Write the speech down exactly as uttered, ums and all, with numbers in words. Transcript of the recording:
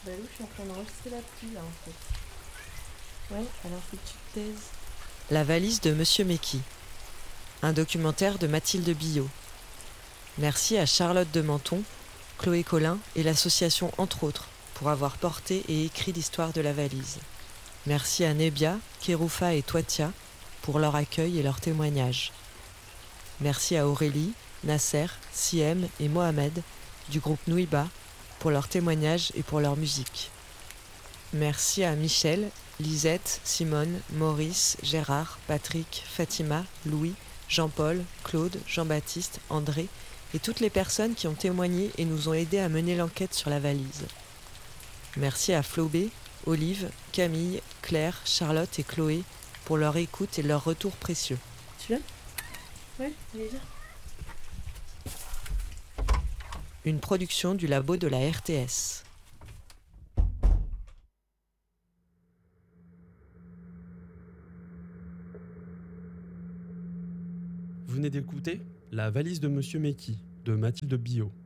Bah oui, je suis en train d'enregistrer la pluie là en fait. Ouais, alors faut que tu te taises. La valise de Monsieur Meki. Un documentaire de Mathilde Billot. Merci à Charlotte de Menton, Chloé Collin et l'association Entre autres pour avoir porté et écrit l'histoire de la valise. Merci à Nebia, Kéroufa et Toitia pour leur accueil et leur témoignage. Merci à Aurélie, Nasser, Siem et Mohamed du groupe Nouiba pour leur témoignage et pour leur musique. Merci à Michel, Lisette, Simone, Maurice, Gérard, Patrick, Fatima, Louis, Jean-Paul, Claude, Jean-Baptiste, André et toutes les personnes qui ont témoigné et nous ont aidés à mener l'enquête sur la valise. Merci à Flobé, Olive, Camille, Claire, Charlotte et Chloé pour leur écoute et leur retour précieux. Tu l'aimes? Ouais, il est là. Une production du labo de la R T S. Vous venez d'écouter La valise de Monsieur Meki de Mathilde Billot.